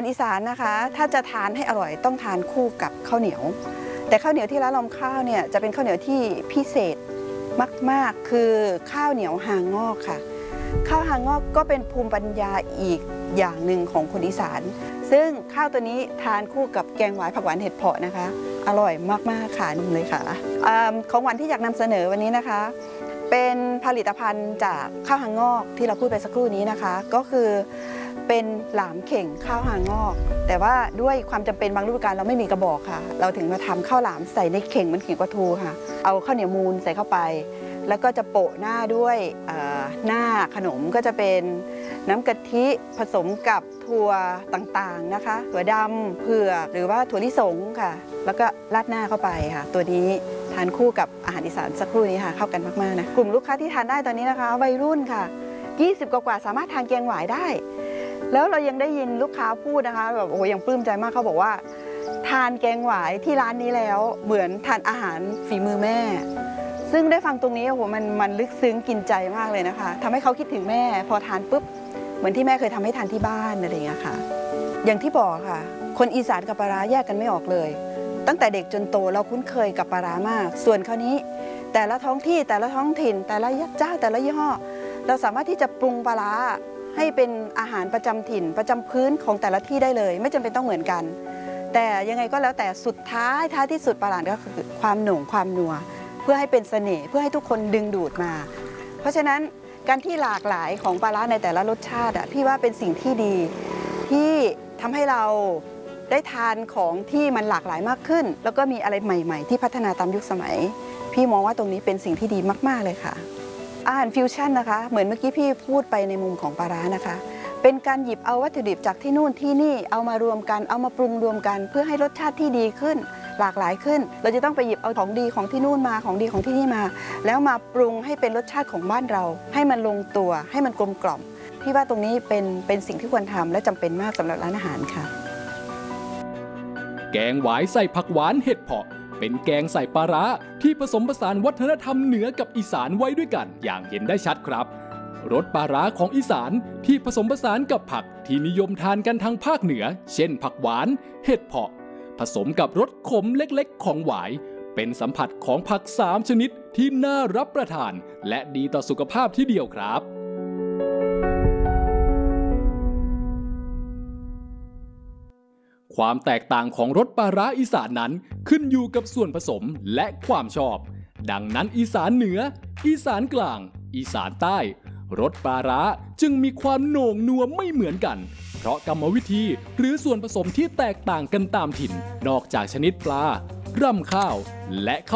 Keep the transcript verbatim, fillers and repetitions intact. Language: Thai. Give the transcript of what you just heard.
ารอีสานนะคะถ้าจะทานให้อร่อยต้องทานคู่กับข้าวเหนียวแต่ข้าวเหนียวที่ร้านลมข้าวเนี่ยจะเป็นข้าวเหนียวที่พิเศษมากๆคือข้าวเหนียวหางงอกค่ะข้าวหางงอกก็เป็นภูมิปัญญาอีกอย่างหนึ่งของคนอีสานซึ่งข้าวตัวนี้ทานคู่กับแกงหวายผักหวานเห็ดเผาะนะคะอร่อยมากๆค่ะนุ่มเลยค่ะของหวานที่อยากนำเสนอวันนี้นะคะเป็นผลิตภัณฑ์จากข้าวหางงอกที่เราพูดไปสักครู่นี้นะคะก็คือเป็นหลามเข่งข้าวหางงอกแต่ว่าด้วยความจำเป็นบางฤดูกาลเราไม่มีกระบอกค่ะเราถึงมาทำข้าวหลามใส่ในเข่งมันเข่งปลาทูค่ะเอาข้าวเหนียวมูนใส่เข้าไปแล้วก็จะโปะหน้าด้วยหน้าขนมก็จะเป็นน้ำกะทิผสมกับถั่วต่างๆนะคะถั่วดำเผือกหรือว่าถั่วลิสงค่ะแล้วก็ราดหน้าเข้าไปค่ะตัวนี้ทานคู่กับอาหารอีสานสักครู่นี้ค่ะเข้ากันมากๆนะกลุ่มลูกค้าที่ทานได้ตอนนี้นะคะวัยรุ่นค่ะยี่สิบกว่าๆสามารถทานแกงหวายได้แล้วเรายังได้ยินลูกค้าพูดนะคะแบบโอ้ยังปลื้มใจมากเขาบอกว่าทานแกงหวายที่ร้านนี้แล้วเหมือนทานอาหารฝีมือแม่ซึ่งได้ฟังตรงนี้โอ้โหมันมันลึกซึ้งกินใจมากเลยนะคะทำให้เขาคิดถึงแม่พอทานปุ๊บเหมือนที่แม่เคยทำให้ทานที่บ้านอะไรอย่างเงี้ยค่ะอย่างที่บอกค่ะคนอีสานกับปลาร้าแยกกันไม่ออกเลยตั้งแต่เด็กจนโตเราคุ้นเคยกับปลาร้ามากส่วนคราวนี้แต่ละท้องที่แต่ละท้องถิ่นแต่ละเจ้าแต่ละยี่ห้อเราสามารถที่จะปรุงปลาร้าให้เป็นอาหารประจำถิ่นประจำพื้นของแต่ละที่ได้เลยไม่จำเป็นต้องเหมือนกันแต่ยังไงก็แล้วแต่สุดท้ายท้ายที่สุดปลาร้าก็คือความหน่งความนัวเพื่อให้เป็นเสน่ห์เพื่อให้ทุกคนดึงดูดมาเพราะฉะนั้นการที่หลากหลายของปลาร้าในแต่ละรสชาติอ่ะพี่ว่าเป็นสิ่งที่ดีที่ทำให้เราได้ทานของที่มันหลากหลายมากขึ้นแล้วก็มีอะไรใหม่ๆที่พัฒนาตามยุคสมัยพี่มองว่าตรงนี้เป็นสิ่งที่ดีมากๆเลยค่ะอาหารฟิวชั่นนะคะเหมือนเมื่อกี้พี่พูดไปในมุมของปลาร้านะคะเป็นการหยิบเอาวัตถุดิบจากที่นู่นที่นี่เอามารวมกันเอามาปรุงรวมกันเพื่อให้รสชาติที่ดีขึ้นหลากหลายขึ้นเราจะต้องไปหยิบเอาของดีของที่นู่นมาของดีของที่นี่มาแล้วมาปรุงให้เป็นรสชาติของบ้านเราให้มันลงตัวให้มันกลมกล่อมพี่ว่าตรงนี้เป็นเป็นสิ่งที่ควรทำและจำเป็นมากสำหรับร้านอาหารค่ะแกงหวายใส่ผักหวานเห็ดเผาะเป็นแกงใส่ปลาร้าที่ผสมผสานวัฒนธรรมเหนือกับอีสานไว้ด้วยกันอย่างเห็นได้ชัดครับรสปลาร้าของอีสานที่ผสมผสานกับผักที่นิยมทานกันทางภาคเหนือเช่นผักหวานเห็ดเผาะผสมกับรสขมเล็กๆของหวายเป็นสัมผัสของผักสามชนิดที่น่ารับประทานและดีต่อสุขภาพที่เดียวครับความแตกต่างของรสปลาร้าอีสานนั้นขึ้นอยู่กับส่วนผสมและความชอบดังนั้นอีสานเหนืออีสานกลางอีสานใต้รสปลาร้าจึงมีความโหน่งนัวไม่เหมือนกันเพราะกรรมวิธีหรือส่วนผสมที่แตกต่างกันตามถิ่นนอกจากชนิดปลารำข้าวและ